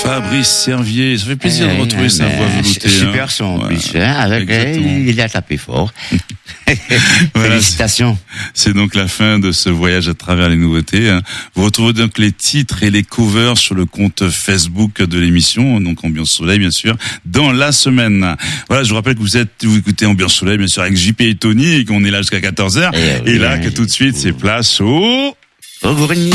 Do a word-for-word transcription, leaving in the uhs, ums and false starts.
Fabrice Servier, ça fait plaisir eh, de retrouver eh, sa voix veloutée. Super hein. son en Voilà, plus, hein, avec exactement. il a tapé fort. Voilà, Félicitations. C'est, c'est donc la fin de ce voyage à travers les nouveautés. hein. Vous retrouvez donc les titres et les covers sur le compte Facebook de l'émission, donc Ambiance Soleil bien sûr, dans la semaine. Voilà, je vous rappelle que vous êtes, vous écoutez Ambiance Soleil bien sûr avec J P et Tony et qu'on est là jusqu'à quatorze heures. Eh oui, et là, hein, que tout de suite, c'est place au... Au grenier.